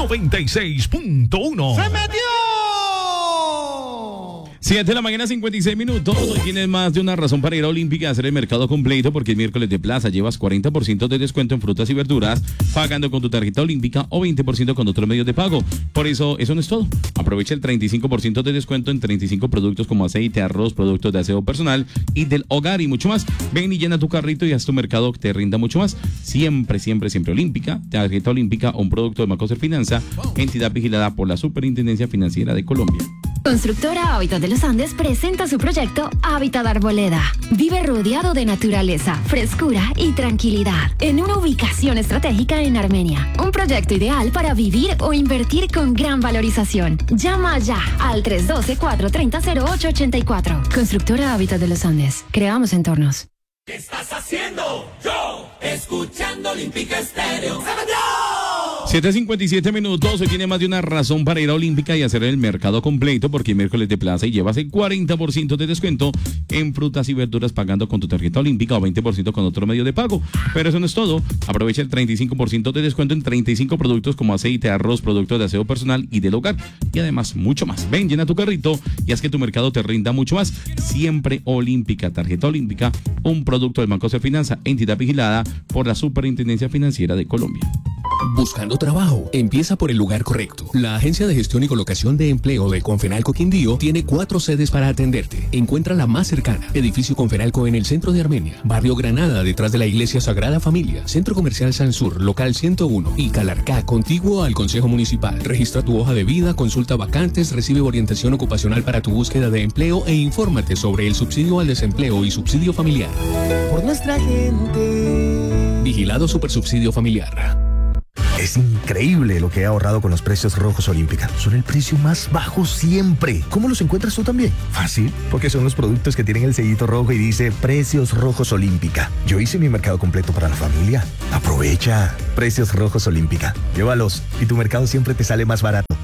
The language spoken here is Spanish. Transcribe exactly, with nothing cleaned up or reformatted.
noventa y seis punto uno. ¡Se metió! siete de la mañana, cincuenta y seis minutos. Hoy tienes más de una razón para ir a Olímpica a hacer el mercado completo, porque el miércoles de plaza llevas cuarenta por ciento de descuento en frutas y verduras pagando con tu tarjeta Olímpica o veinte por ciento con otros medios de pago. Por eso, eso no es todo. Aprovecha el treinta y cinco por ciento de descuento en treinta y cinco productos como aceite, arroz, productos de aseo personal y del hogar y mucho más. Ven y llena tu carrito y haz tu mercado que te rinda mucho más. Siempre, siempre, siempre Olímpica, tarjeta Olímpica o un producto de Macoser Finanza, entidad vigilada por la Superintendencia Financiera de Colombia. Constructora Hábitat de los Andes presenta su proyecto Hábitat Arboleda. Vive rodeado de naturaleza, frescura y tranquilidad en una ubicación estratégica en Armenia. Un proyecto ideal para vivir o invertir con gran valorización. Llama ya al tres uno dos, cuatro tres cero, cero ocho ocho cuatro. Constructora Hábitat de los Andes. Creamos entornos. ¿Qué estás haciendo? Yo, escuchando Olímpica Estéreo. ¡Se metió! siete cincuenta y siete minutos. Hoy tiene más de una razón para ir a Olímpica y hacer el mercado completo, porque el miércoles de plaza y llevas el cuarenta por ciento de descuento en frutas y verduras pagando con tu tarjeta Olímpica o veinte por ciento con otro medio de pago. Pero eso no es todo. Aprovecha el treinta y cinco por ciento de descuento en treinta y cinco productos como aceite, arroz, productos de aseo personal y del hogar. Y además mucho más. Ven, llena tu carrito y haz que tu mercado te rinda mucho más. Siempre Olímpica, tarjeta Olímpica, un producto del Banco de Finanza, entidad vigilada por la Superintendencia Financiera de Colombia. Buscando trabajo, empieza por el lugar correcto. La Agencia de Gestión y Colocación de Empleo de Confenalco Quindío tiene cuatro sedes para atenderte. Encuentra la más cercana. Edificio Confenalco en el centro de Armenia, Barrio Granada detrás de la Iglesia Sagrada Familia, Centro Comercial Sansur, local ciento uno y Calarcá, contiguo al Consejo Municipal. Registra tu hoja de vida, consulta vacantes, recibe orientación ocupacional para tu búsqueda de empleo e infórmate sobre el subsidio al desempleo y subsidio familiar. Por nuestra gente. Vigilado Supersubsidio Familiar. Es increíble lo que he ahorrado con los precios rojos Olímpica. Son el precio más bajo siempre. ¿Cómo los encuentras tú también? Fácil, porque son los productos que tienen el sellito rojo y dice Precios Rojos Olímpica. Yo hice mi mercado completo para la familia. Aprovecha. Precios Rojos Olímpica. Llévalos y tu mercado siempre te sale más barato.